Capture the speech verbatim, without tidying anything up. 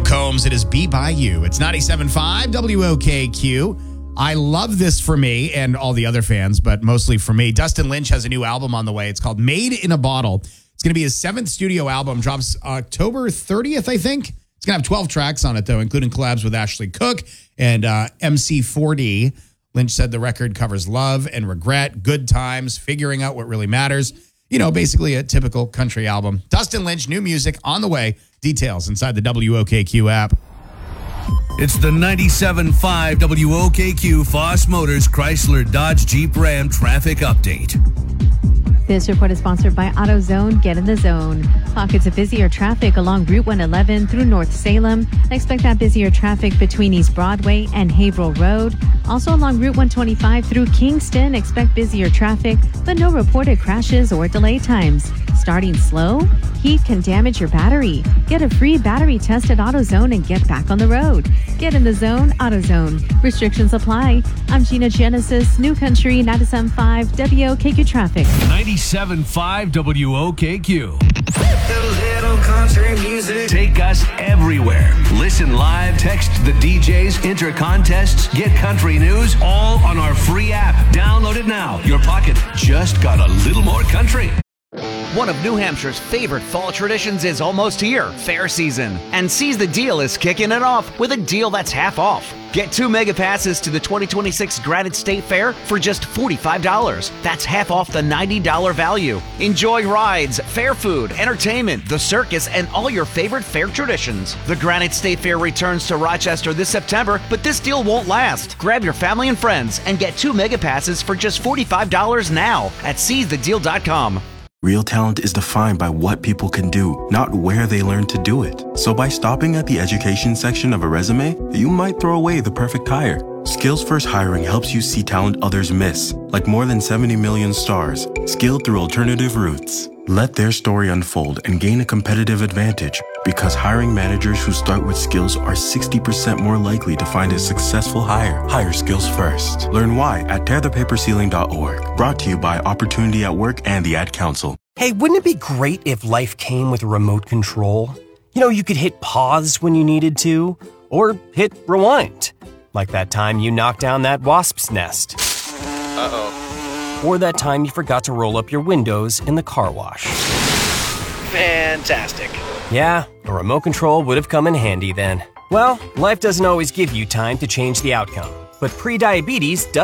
Luke Combs. It is Be By You. It's ninety-seven point five W O K Q. I love this for me and all the other fans, but mostly for me. Dustin Lynch has a new album on the way. It's called Made in a Bottle. It's going to be his seventh studio album. Drops October thirtieth, I think. It's going to have twelve tracks on it, though, including collabs with Ashley Cook and uh, M C four D. Lynch said the record covers love and regret, good times, figuring out what really matters. You know, basically a typical country album. Dustin Lynch, new music on the way. Details inside the W O K Q app. It's the ninety-seven point five W O K Q Foss Motors Chrysler Dodge Jeep Ram traffic update. This report is sponsored by AutoZone. Get in the zone. Pockets of busier traffic along Route one eleven through North Salem. Expect that busier traffic between East Broadway and Haverhill Road. Also along Route one twenty-five through Kingston. Expect busier traffic, but no reported crashes or delay times. Starting slow? Heat can damage your battery. Get a free battery test at AutoZone and get back on the road. Get in the zone, AutoZone. Restrictions apply. I'm Gina Genesis, New Country ninety-seven point five W O K Q Traffic. ninety-seven point five W O K Q. Little country music. Take us everywhere. Listen live, text the D Js, enter contests, get country news, all on our free app. Download it now. Your pocket just got a little more country. One of New Hampshire's favorite fall traditions is almost here, fair season. And Seize the Deal is kicking it off with a deal that's half off. Get two mega passes to the twenty twenty-six Granite State Fair for just forty-five dollars. That's half off the ninety dollars value. Enjoy rides, fair food, entertainment, the circus, and all your favorite fair traditions. The Granite State Fair returns to Rochester this September, but this deal won't last. Grab your family and friends and get two mega passes for just forty-five dollars now at seize the deal dot com. Real talent is defined by what people can do, not where they learn to do it. So by stopping at the education section of a resume, you might throw away the perfect hire. Skills First Hiring helps you see talent others miss, like more than seventy million stars, skilled through alternative routes. Let their story unfold and gain a competitive advantage, because hiring managers who start with skills are sixty percent more likely to find a successful hire. Hire skills first. Learn why at tear the paper ceiling dot org. Brought to you by Opportunity at Work and the Ad Council. Hey, wouldn't it be great if life came with a remote control? You know, you could hit pause when you needed to, or hit rewind. Like that time you knocked down that wasp's nest. Uh-oh. Or that time you forgot to roll up your windows in the car wash. Fantastic. Yeah, a remote control would have come in handy then. Well, life doesn't always give you time to change the outcome, but prediabetes does.